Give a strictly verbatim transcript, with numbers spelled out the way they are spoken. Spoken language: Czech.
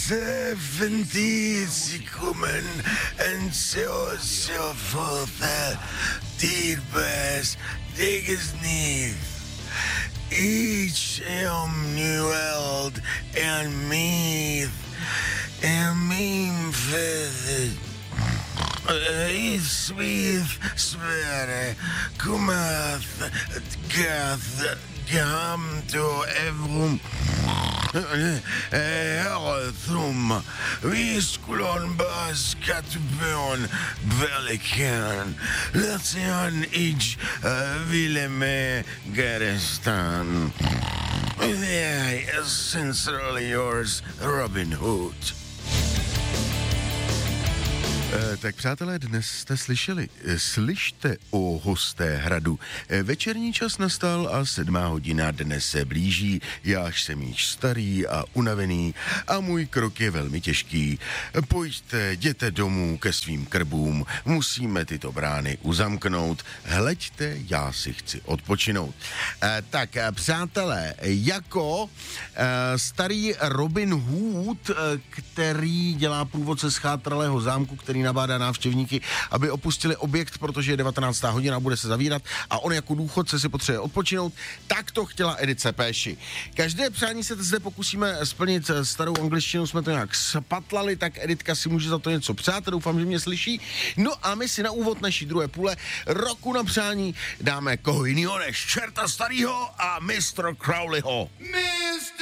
seventies coming and so so forth. Dear best, dig his knees. Each him new world and me and me feathered. Sweet swear, cometh, gath, gam to every Thrum, Viskulon Bas Katubon, Velikan, Lathian Ij, Vileme Garestan. Yeah, sincerely yours, Robin Hood. E, tak přátelé, dnes jste slyšeli, e, slyšte o hosté hradu. E, večerní čas nastal a sedmá hodina dnes se blíží, jáž jsem již starý a unavený a můj krok je velmi těžký. E, pojďte, jděte domů ke svým krbům, musíme tyto brány uzamknout, hleďte, já si chci odpočinout. E, tak, e, přátelé, jako e, starý Robin Hood, e, který dělá průvodce z chátralého zámku, který nabádá návštěvníky, aby opustili objekt, protože je devatenáctá hodina a bude se zavírat a on jako důchodce si potřebuje odpočinout, tak to chtěla Edice Péši. Každé přání se zde pokusíme splnit, starou angličtinu jsme to nějak spatlali, tak Editka si může za to něco přát, doufám, že mě slyší. No a my si na úvod naší druhé půle roku na přání dáme koho jinýho než čerta starýho a mistr Crowleyho. My